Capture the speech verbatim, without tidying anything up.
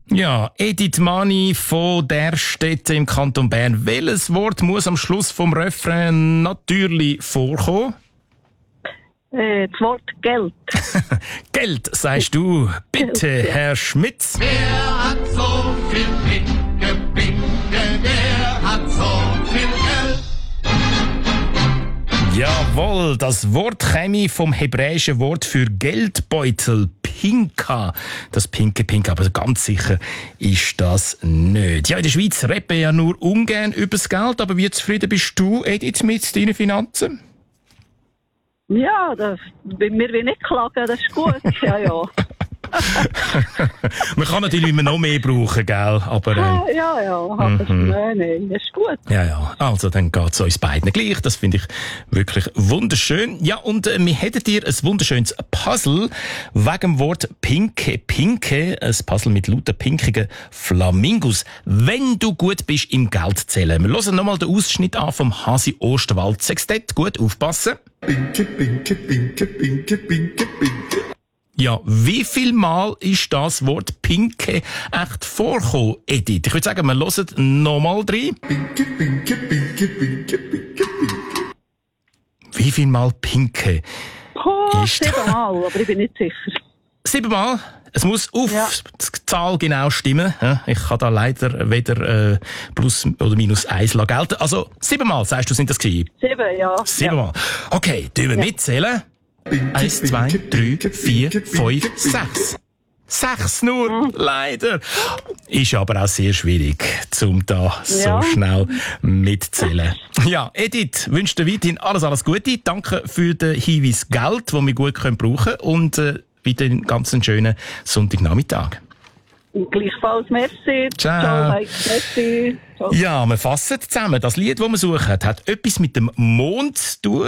Ja, Edith Mani von der Städte im Kanton Bern. Welches Wort muss am Schluss vom Refrain natürlich vorkommen? Äh, das Wort Geld. Geld, sagst du. Bitte, Geld, ja. Herr Schmitz. Der hat so viel Pinke, Pinke, der hat so viel Geld. Jawohl, das Wort käme vom hebräischen Wort für Geldbeutel, Pinka. Das pinke Pinka, aber ganz sicher ist das nicht. Ja, in der Schweiz rappen ja nur ungern übers Geld, aber wie zufrieden bist du, Edith, mit deinen Finanzen? Ja, das, bei mir will nicht klagen, das ist gut. Ja, ja. Man kann natürlich immer noch mehr brauchen, gell? Aber, Ah, ähm, ja, ja. Aber Mhm. nein, nein, das ist gut. ja, ja. Also, dann geht's uns beiden gleich. Das finde ich wirklich wunderschön. Ja, und äh, wir hätten dir ein wunderschönes Puzzle wegen dem Wort Pinke, Pinke. Ein Puzzle mit lauter pinkigen Flamingos. Wenn du gut bist im Geldzählen. Wir hören nochmal den Ausschnitt an vom Hasi Osterwald Sextett. Gut aufpassen. Pinke, pinke, pinke, pinke, pinke, pinke. Ja, wie viel Mal ist das Wort Pinke echt vorgekommen, Edith? Ich würde sagen, wir hören nochmal rein. Pinke, pinke, pinke, pinke, pinke, pinke. Wie viel Mal Pinke? Oh, Ist- siebenmal, aber ich bin nicht sicher. Siebenmal. Es muss auf Ja. die Zahl genau stimmen. Ja, ich kann da leider weder äh, plus oder minus eins gelten. Also siebenmal, sagst du, sind das gewesen? Sieben, ja. Siebenmal. Okay, tun wir mitzählen. Eins, zwei, drei, vier, fünf, sechs. Sechs nur, leider. Ist aber auch sehr schwierig, um da so Ja. schnell mitzählen. Ja, Edith, wünsche dir weiterhin alles, alles Gute. Danke für den Hinweis Geld, den wir gut können brauchen können. Und äh, weiterhin ganz einen schönen Sonntagnachmittag. Und gleichfalls, merci. Ciao. Ciao, Mike, merci. Ciao. Ja, wir fassen zusammen. Das Lied, das wir suchen, hat etwas mit dem Mond zu tun.